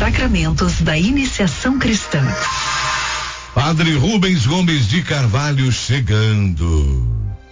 sacramentos da iniciação cristã. Padre Rubens Gomes de Carvalho chegando.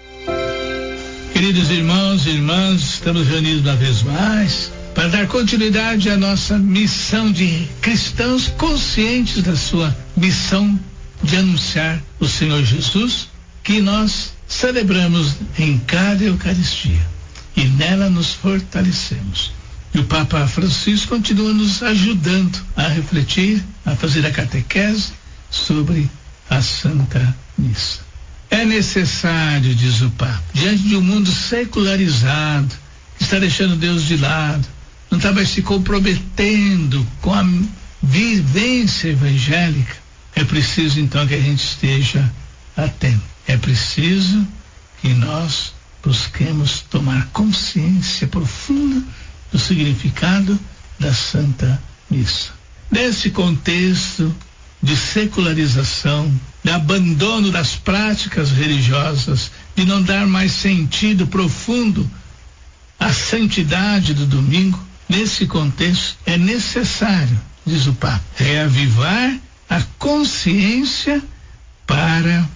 Queridos irmãos e irmãs, estamos reunidos uma vez mais para dar continuidade à nossa missão de cristãos conscientes da sua missão de anunciar o Senhor Jesus, que nós celebramos em cada Eucaristia e nela nos fortalecemos. E o Papa Francisco continua nos ajudando a refletir, a fazer a catequese sobre a Santa Missa. É necessário, diz o Papa, diante de um mundo secularizado, que está deixando Deus de lado, não está mais se comprometendo com a vivência evangélica, é preciso então que a gente esteja atento. É preciso que nós busquemos tomar consciência profunda do significado da Santa Missa. Nesse contexto de secularização, de abandono das práticas religiosas, de não dar mais sentido profundo à santidade do domingo, nesse contexto é necessário, diz o Papa, reavivar a consciência para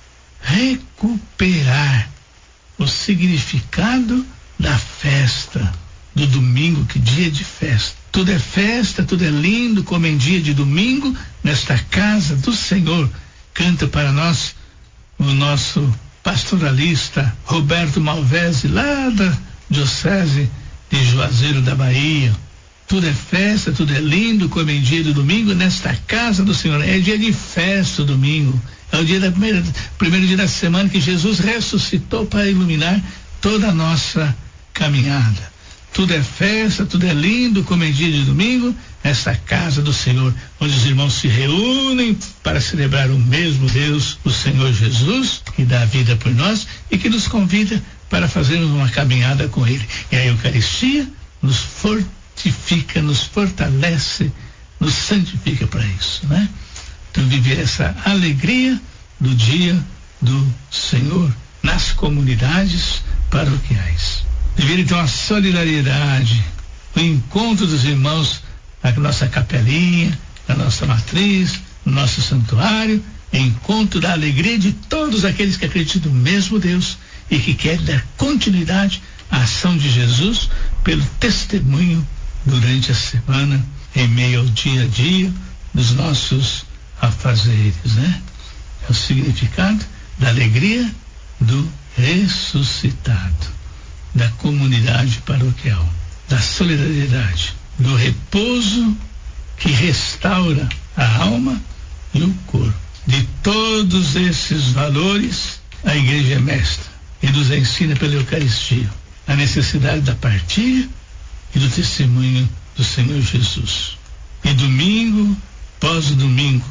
recuperar o significado da festa do domingo, que dia de festa. Tudo é festa, tudo é lindo, como em dia de domingo, nesta casa do Senhor. Canta para nós o nosso pastoralista Roberto Malvese, lá da Diocese de Juazeiro da Bahia. Tudo é festa, tudo é lindo, como em dia de domingo, nesta casa do Senhor. É dia de festa o domingo. É o dia primeiro dia da semana que Jesus ressuscitou para iluminar toda a nossa caminhada. Tudo é festa, tudo é lindo, como em dia de domingo, esta casa do Senhor, onde os irmãos se reúnem para celebrar o mesmo Deus, o Senhor Jesus, que dá a vida por nós e que nos convida para fazermos uma caminhada com Ele. E a Eucaristia nos fortifica, nos fortalece, nos santifica para isso, né? Então, viver essa alegria do dia do Senhor nas comunidades paroquiais. Viver então a solidariedade, o encontro dos irmãos na nossa capelinha, na nossa matriz, no nosso santuário, encontro da alegria de todos aqueles que acreditam no mesmo Deus e que querem dar continuidade à ação de Jesus pelo testemunho durante a semana, em meio ao dia a dia dos nossos afazeres, né? É o significado da alegria do ressuscitado, da comunidade paroquial, da solidariedade, do repouso que restaura a alma e o corpo. De todos esses valores, a Igreja é mestra e nos ensina pela Eucaristia a necessidade da partilha e do testemunho do Senhor Jesus. E domingo, pós-domingo,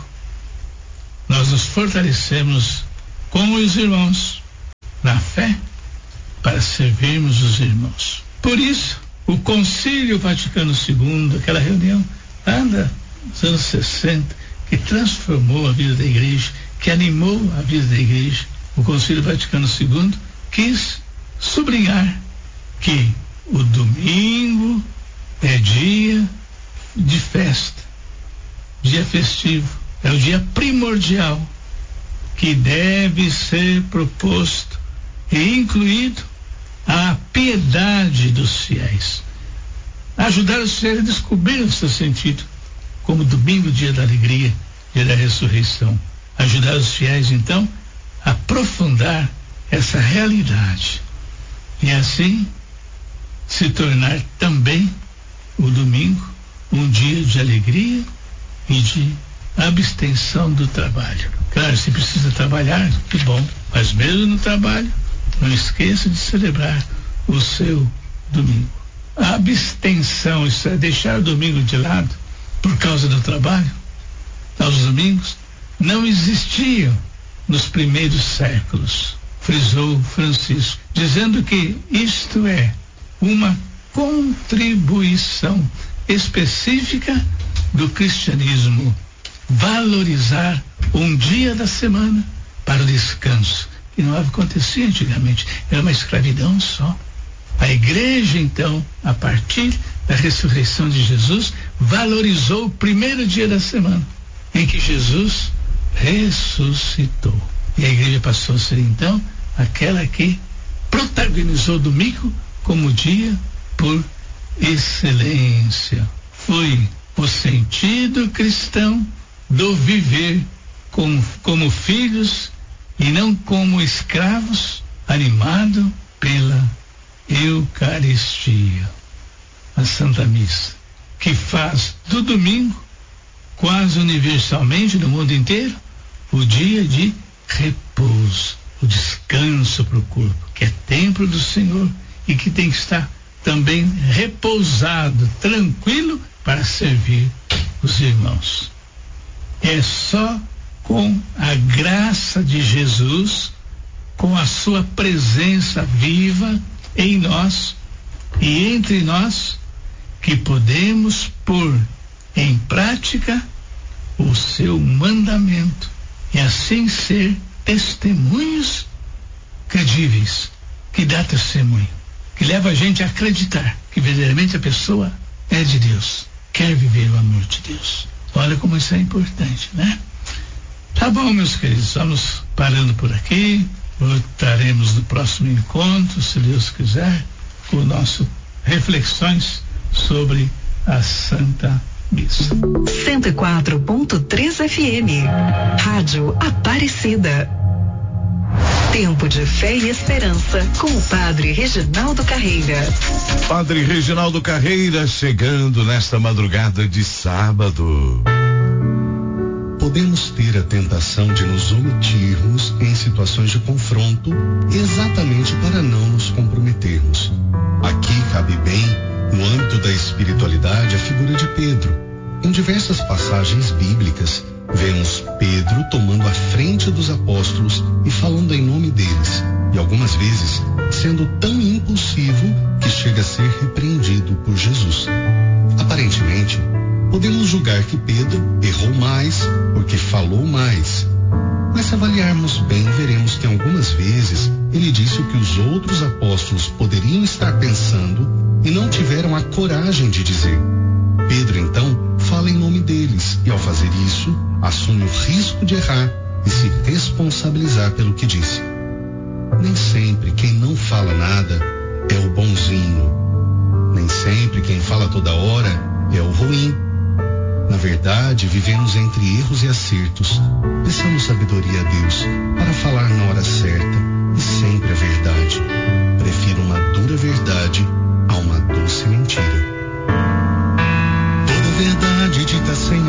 nós nos fortalecemos com os irmãos na fé para servirmos os irmãos. Por isso, o Concílio Vaticano II, aquela reunião lá nos anos 60, que transformou a vida da igreja, que animou a vida da igreja, o Concílio Vaticano II quis sublinhar que o domingo é dia de festa, dia festivo, é o dia primordial que deve ser proposto e incluído a piedade dos fiéis, ajudar os fiéis a descobrir o seu sentido, como domingo, dia da alegria, dia da ressurreição, ajudar os fiéis então a aprofundar essa realidade e assim se tornar também o domingo um dia de alegria e de abstenção do trabalho. Claro, se precisa trabalhar, que bom, mas mesmo no trabalho, não esqueça de celebrar o seu domingo. A abstenção, isso é deixar o domingo de lado por causa do trabalho, aos domingos, não existiam nos primeiros séculos, frisou Francisco, dizendo que isto é uma contribuição específica do cristianismo, valorizar um dia da semana para o descanso, que não acontecia antigamente, era uma escravidão só. A igreja, então, a partir da ressurreição de Jesus, valorizou o primeiro dia da semana, em que Jesus ressuscitou. E a igreja passou a ser, então, aquela que protagonizou o domingo como dia por excelência. Foi o sentido cristão do viver como filhos e não como escravos, animado pela Eucaristia, a Santa Missa, que faz do domingo, quase universalmente no mundo inteiro, o dia de repouso, o descanso para o corpo, que é templo do Senhor e que tem que estar também repousado, tranquilo, para servir os irmãos. É só com a graça de Jesus, com a sua presença viva em nós e entre nós, que podemos pôr em prática o seu mandamento e assim ser testemunhos credíveis, que dá testemunho, que leva a gente a acreditar que verdadeiramente a pessoa é de Deus, quer viver o amor de Deus. Olha como isso é importante, né? Tá bom, meus queridos, vamos parando por aqui. Voltaremos no próximo encontro, se Deus quiser, com o nosso reflexões sobre a Santa Missa. 104.3 FM, Rádio Aparecida. Tempo de fé e esperança com o Padre Reginaldo Carreira. Padre Reginaldo Carreira chegando nesta madrugada de sábado. Podemos ter a tentação de nos omitirmos em situações de confronto, exatamente para não nos comprometermos. Aqui cabe bem, no âmbito da espiritualidade, a figura de Pedro. Em diversas passagens bíblicas, vemos Pedro tomando a frente dos apóstolos e falando em nome deles, e algumas vezes sendo tão impulsivo que chega a ser repreendido por Jesus. Aparentemente, podemos julgar que Pedro errou mais porque falou mais. Mas se avaliarmos bem, veremos que algumas vezes ele disse o que os outros apóstolos poderiam estar pensando e não tiveram a coragem de dizer. Pedro, então, fala em nome deles e, ao fazer isso, assume o risco de errar e se responsabilizar pelo que disse. Nem sempre quem não fala nada é o bonzinho. Nem sempre quem fala toda hora é o ruim. Na verdade, vivemos entre erros e acertos. Peçamos sabedoria a Deus para falar na hora certa e sempre a verdade. Prefiro uma dura verdade a uma doce mentira. Toda verdade dita sem